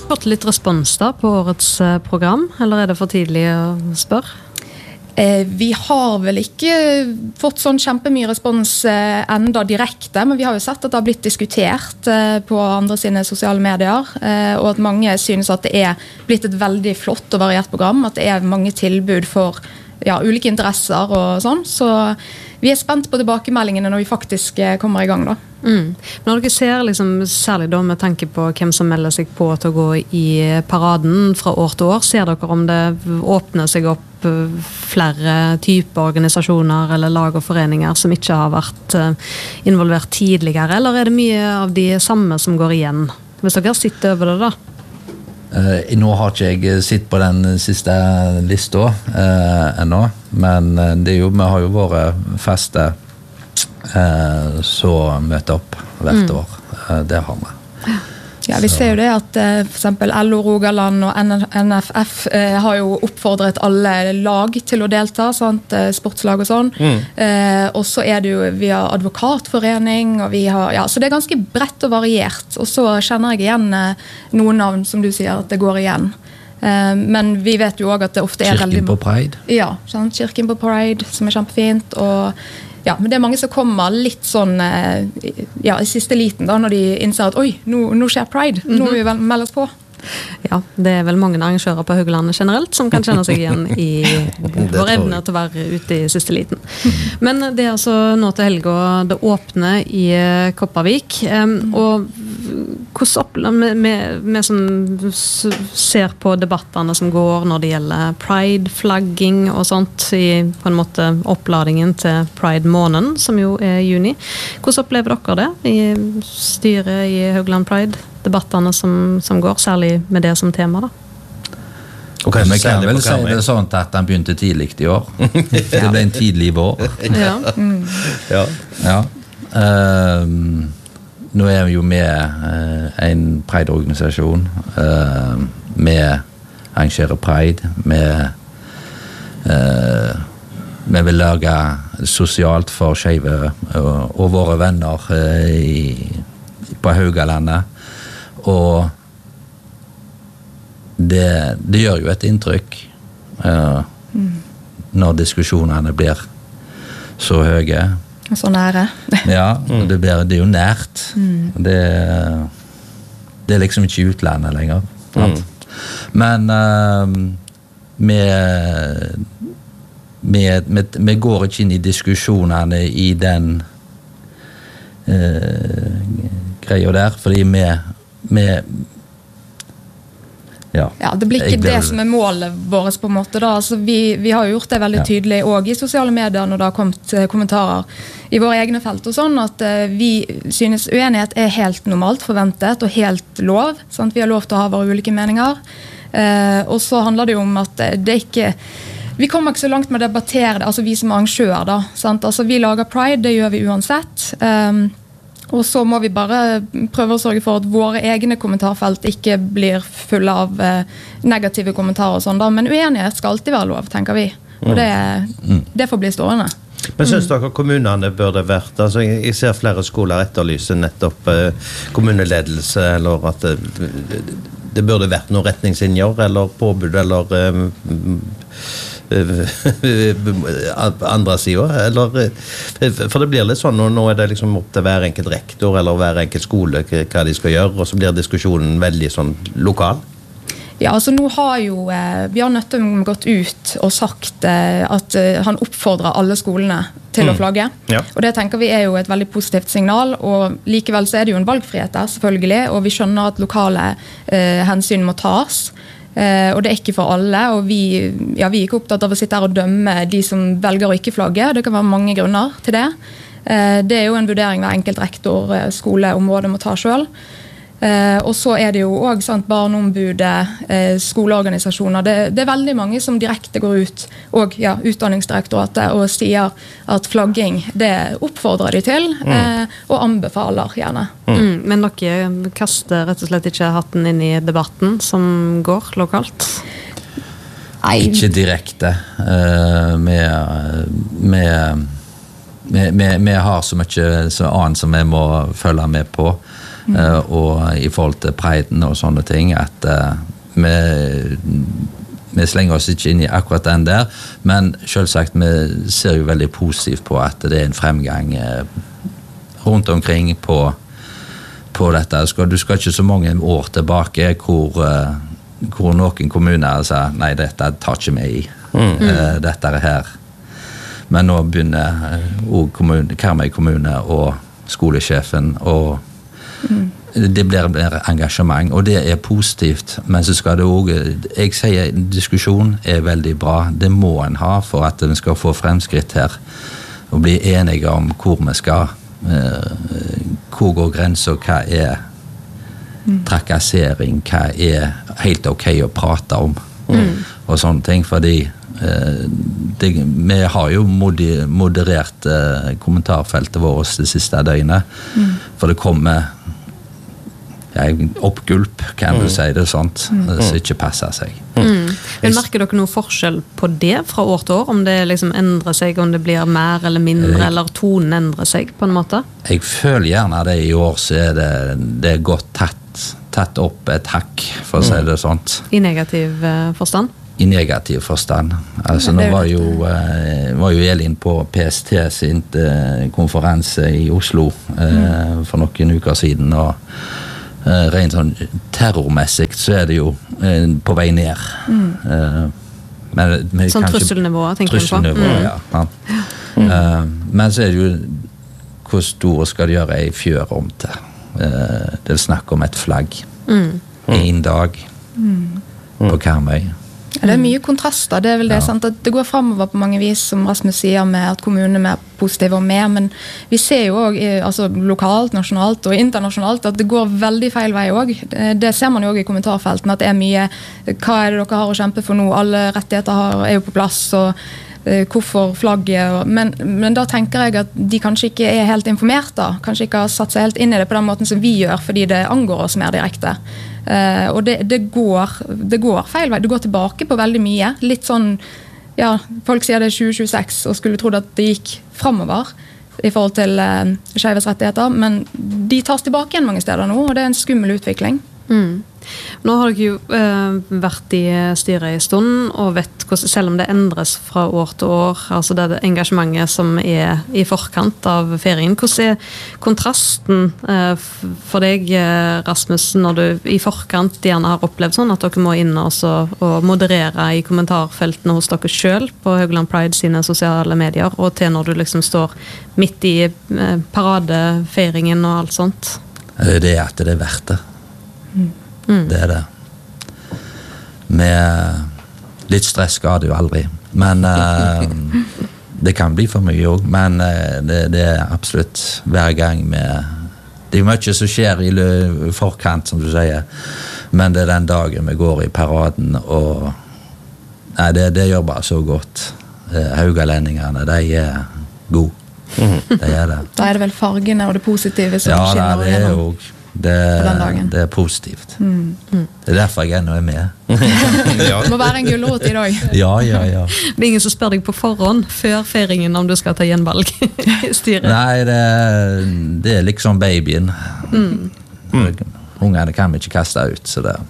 Fått litt respons da på årets program, eller det for tidlig å spørre? Vi har vel ikke fått sånn kjempemye respons enda direkte, men vi har jo sett at det har blitt diskutert på andre sine sosiale medier, og at mange synes at det blitt et veldig flott og variert program, at det mange tilbud for ulike interesser og sånn, så vi spent på tilbakemeldingene når vi faktisk kommer i gang da. Når dere ser liksom, særlig da med tanke på hvem som melder seg på til å gå i paraden fra år til år, ser dere om det åpner seg opp flere typer organisasjoner eller lag og foreninger som ikke har vært involvert tidligere, eller det mye av de samme som går igjen? Hvis dere sitter over det da? Nå har ikke jeg sitt på den siste lista ennå, men vi har jo vært faste så møter opp hvert år. Det har vi. Ja, vi ser jo det at for eksempel LO Rogaland og NFF har jo oppfordret alle lag til å delta, sant? Sportslag og sånn. Og så det jo via advokatforening, og vi har, så det ganske bredt og variert. Og så kjenner jeg igjen noen navn, som du sier, at det går igjen. Men vi vet jo også at det ofte Kirken veldig... på Pride? Ja, sant? Kirken på Pride, som kjempefint, og... Ja, men det mange som kommer litt sånn i siste liten da, når de innser at oi, nå skjer Pride, nå må vi vel melde oss på. Ja, det vel mange arrangører på Haugalandet generelt som kan kjenne seg igjen i vår evne til å være ute i siste liten. Men det altså nå til helga det åpner i Kopervik, og hvordan vi som ser på debattene som går når det gjelder Pride, flagging og sånt i på en måte oppladingen til Pride-måneden, som jo juni. Hvordan opplever dere det i styret i Haugaland Pride? Debattene som går, særlig med det som tema da. Okay, vi kan vel si det sånn at den begynte tidlig i år. Det ble en tidlig vår. Ja. Nå vi jo med en Pride-organisasjon. Vi arrangerer Pride. Vi vil lage sosialt for skeive og våre venner på Haugalandet. Og det gjør jo et inntrykk når diskusjonene blir så høye. Så nære. Ja, det jo nært. Det liksom ikke utlandet lenger. Men vi går ikke inn i diskusjonene i den greia der, fordi det blir ikke det som målet vårt på en måte da. Altså, vi har jo gjort det veldig tydelig også i sosiale medier når det har kommet kommentarer i våre egne felt og sånn, at vi synes uenighet helt normalt forventet og helt lov, sant? Vi har lov til å ha våre ulike meninger, og så handler det jo om at det ikke vi kommer ikke så langt med å debattere det, altså vi som arrangør da, sant? Altså vi lager Pride, det gjør vi uansett, og så må vi bare prøve å sørge for at våre egne kommentarfelt ikke blir fulle av negative kommentarer og sånn da, men uenighet skal alltid være lov, tenker vi. Og det får bli stående. Men synes dere kommunene burde vært, altså jeg ser flere skoler etterlyse nettopp kommuneledelse, eller at det burde vært noen retningslinjer, eller påbud, eller andre siden, eller for det blir litt sånn, og nå det liksom opp til hver enkelt rektor eller hver enkelt skole hva de skal gjøre, og så blir diskusjonen veldig sånn lokal. Ja, altså nå har jo Bjørn Nøttum gått ut og sagt at han oppfordrer alle skolene til å flagge. Ja. Og det tenker vi jo et veldig positivt signal, og likevel så det jo en valgfrihet der, selvfølgelig, og vi skjønner at lokale hensyn må tas. Og det ikke for alle, og vi ikke opptatt av å sitte her og dømme de som velger å ikke flagge. Det kan være mange grunner til det. Det jo en vurdering hver enkelt rektor, skoleområdet må ta selv. Og så det jo også sant, barneombudet, skoleorganisasjoner. Det veldig mange som direkte går ut, og Utdanningsdirektoratet, og sier at flagging, det oppfordrer de til, og anbefaler gjerne. Men dere kaster rett og slett ikke hatten inn i debatten som går lokalt? Ikke direkte. Vi har så mye så annet som vi må følge med på. og I forhold til priden og sånne ting, at vi slenger oss ikke inn I akkurat den der, men selvsagt vi ser jo veldig positivt på at det en fremgang rundt omkring på dette. Du skal ikke så mange år tilbake hvor noen kommuner sa, nei, dette tar ikke vi I. Dette her. Men nå begynner også Karmøy kommune og skolesjefen, og det blir mer engasjement, og det positivt, men så skal det også, jeg sier, diskusjon veldig bra, det må en ha for at en skal få fremskritt her, og bli enige om hvor vi skal, hvor går grenser, hva trakassering, hva helt ok å prate om, og sånne ting, fordi vi har jo moderert kommentarfeltet vårt det siste døgnet, for det kommer oppgulp, kan du si det sånt, så ikke passer seg. Men merker dere noe forskjell på det fra år til år? Om det liksom endrer seg, om det blir mer eller mindre, eller tonen endrer seg på en måte? Jeg føler gjerne det I år, så det godt tatt opp et hakk, for å si det sånt. I negativ forstand? I negativ forstand. Altså, nå var jo Elin på PST sin konferanse I Oslo for noen uker siden, og rent sånn terrormessig så det jo på vei ned. Sånn trusselnivået, tenker du på? Trusselnivået, ja. Men så det jo hvor store skal de gjøre I fjør om til. Det snakk om et flagg. En dag på Karmøy. Det mye kontraster, det vel det, sant? At det går fremover på mange vis, som Rasmus sier, med at kommunene mer positive og med, men vi ser jo også, altså lokalt, nasjonalt og internasjonalt, at det går veldig feil vei også. Det ser man jo også I kommentarfelten, at det mye, hva det dere har å kjempe for nå? Alle rettigheter jo på plass, og hvorfor flagget, men da tenker jeg at de kanskje ikke helt informert da, kanskje ikke har satt seg helt inn I det på den måten som vi gjør, fordi det angår oss mer direkte. Og det går feil vei, det går tilbake på veldig mye, litt sånn, ja, folk sier det 2026, og skulle trodd at det gikk fremover I forhold til skeives rettigheter, men de tas tilbake igjen mange steder nå, og det en skummel utvikling. Nå har dere jo vært I styret I stund og vet hvordan, selv om det endres fra år til år, altså det engasjementet som I forkant av ferien, hvordan kontrasten for deg, Rasmus, når du I forkant gjerne har opplevd sånn at dere må inn og moderere I kommentarfeltene hos dere selv på Haugland Pride sine sosiale medier, og til når du liksom står midt I paradefeiringen og alt sånt? Det at det verdt det. Det det. Med litt stress skader jo aldri. Men det kan bli for mye også. Men det absolutt hver gang med... Det jo mye som skjer I forkant, som du sier. Men det den dagen vi går I paraden, og nei, det gjør bare så godt. Haugalendingene, de gode. Det det. Da det vel fargene og det positive som skinner gjennom. Ja, det jo... Det positivt. Det derfor jeg ennå med. Det må være en gulrot I dag. Ja. Det ingen som spør deg på forhånd før feiringen om du skal ta gjenvalg I styret? Nei, det liksom babyen. Ungene kan vi ikke kaste ut, så det.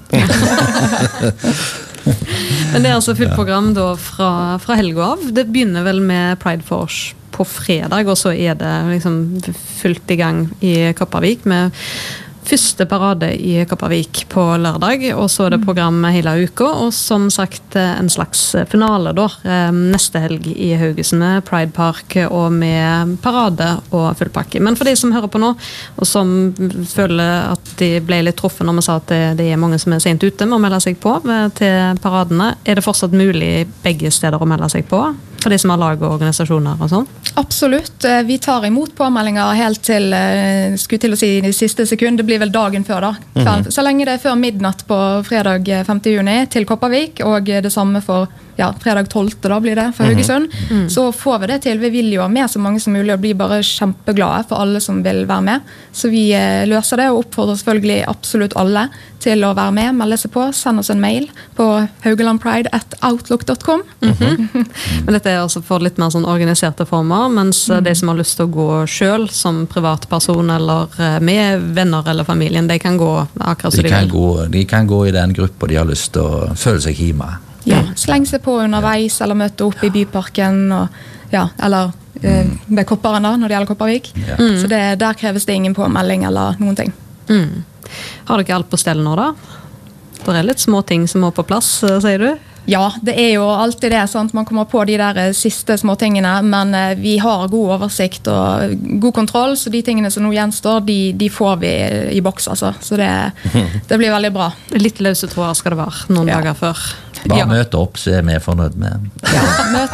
Men det altså fullt program da fra helga av. Det begynner vel med Pride Force på fredag, og så det liksom fullt I gang I Kopervik med første parade I Kopervik på lørdag, og så det program hele uka, og som sagt en slags finale da, neste helg I Haugesund med Pride Park, og med parade og fullpakke. Men for de som hører på nå, og som føler at de ble litt truffet når vi sa at det mange som sent ute med å melde seg på til paradene, det fortsatt mulig begge steder å melde seg på? For de som har lag og organisasjoner og sånn? Absolutt. Vi tar imot påmeldinger helt til, skulle til å si I siste sekund, det blir vel dagen før da. Så lenge det før midnatt på fredag 5. juni til Kopervik, og det samme for fredag 12. da blir det for Haugesund, så får vi det til. Vi vil jo ha med så mange som mulig og blir bare kjempeglade for alle som vil være med. Så vi løser det og oppfordrer selvfølgelig absolutt alle til å være med, melde seg på, send oss en mail på haugalandpride@outlook.com. Men dette er altså for litt mer sånn organiserte former, mens de som har lyst til å gå selv som privatperson eller med venner eller familien, de kan gå akkurat så de vil. De kan gå i den gruppen de har lyst til å føle seg hjemme. Ja, sleng seg på underveis eller møte opp i Byparken og, eller ved Kopparen da, når det gjelder Kopervik. Så der kreves det ingen påmelding eller noen ting. Har dere alt på stell nå da? Det er litt små ting som må på plass, sier du? Ja, det er jo alltid det, sant? Man kommer på de der siste små tingene, men vi har god oversikt og god kontroll, så de tingene som nå gjenstår, de får vi i boks, altså. Så det blir veldig bra. Litt løse tråder skal det være noen dager før. Bare møte opp, så er vi fornøyd med. Ja, møte